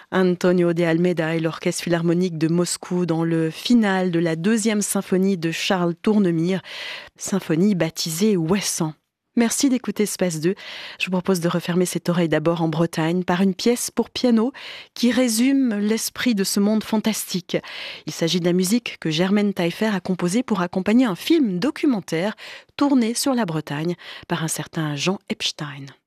Antonio de Almeida et l'Orchestre Philharmonique de Moscou dans le final de la deuxième symphonie de Charles Tournemire, symphonie baptisée Ouessant. Merci d'écouter Space 2. Je vous propose de refermer cette oreille d'abord en Bretagne par une pièce pour piano qui résume l'esprit de ce monde fantastique. Il s'agit de la musique que Germaine Taillefer a composée pour accompagner un film documentaire tourné sur la Bretagne par un certain Jean Epstein.